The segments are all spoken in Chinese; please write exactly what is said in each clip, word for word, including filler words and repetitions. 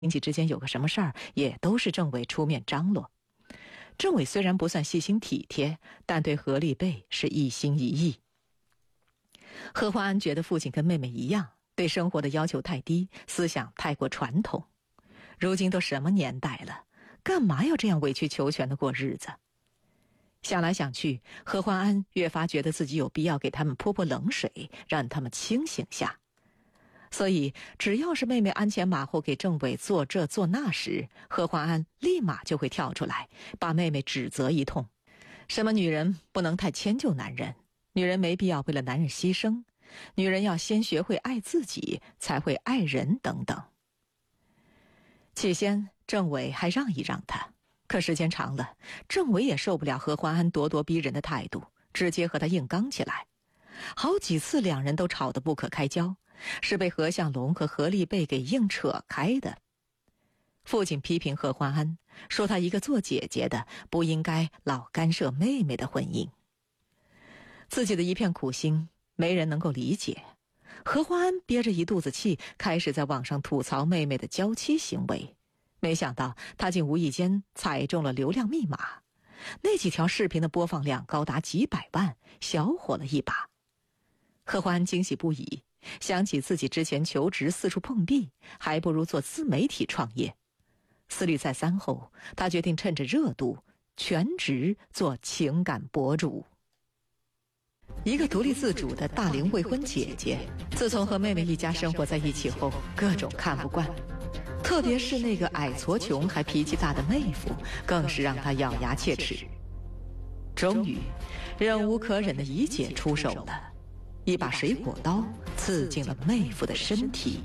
亲戚之间有个什么事儿，也都是政委出面张罗。政委虽然不算细心体贴，但对何立贝是一心一意。何欢安觉得父亲跟妹妹一样，对生活的要求太低，思想太过传统。如今都什么年代了，干嘛要这样委曲求全的过日子？想来想去，何欢安越发觉得自己有必要给他们泼泼冷水，让他们清醒下。所以只要是妹妹鞍前马后给政委做这做那时，何欢安立马就会跳出来，把妹妹指责一通。什么女人不能太迁就男人，女人没必要为了男人牺牲，女人要先学会爱自己，才会爱人等等。起先政委还让一让他，可时间长了，政委也受不了何欢安咄咄逼人的态度，直接和他硬刚起来。好几次两人都吵得不可开交，是被何向龙和何立贝给硬扯开的。父亲批评何欢安，说他一个做姐姐的不应该老干涉妹妹的婚姻。自己的一片苦心没人能够理解，何欢安憋着一肚子气，开始在网上吐槽妹妹的娇妻行为。没想到他竟无意间踩中了流量密码，那几条视频的播放量高达几百万，小火了一把。何欢安惊喜不已，想起自己之前求职四处碰壁，还不如做自媒体创业。思虑再三后，他决定趁着热度全职做情感博主。一个独立自主的大龄未婚姐姐，自从和妹妹一家生活在一起后，各种看不惯，特别是那个矮矬穷还脾气大的妹夫，更是让她咬牙切齿。终于忍无可忍的姨姐出手了，一把水果刀刺进了妹夫的身体。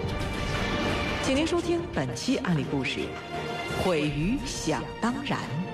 请您收听本期案例故事，毁于想当然。